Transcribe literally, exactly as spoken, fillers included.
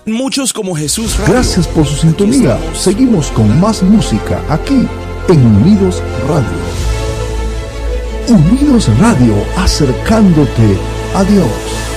Muchos como Jesús Radio. Gracias por su sintonía. Seguimos con más música aquí en Unidos Radio. Unidos Radio, acercándote a Dios.